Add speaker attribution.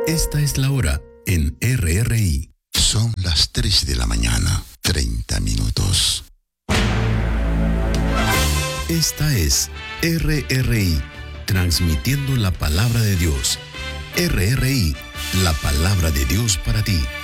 Speaker 1: Esta es la hora en RRI.
Speaker 2: Son las 3 de la mañana, 30 minutos.
Speaker 1: Esta es RRI, transmitiendo la palabra de Dios. RRI, la palabra de Dios para ti.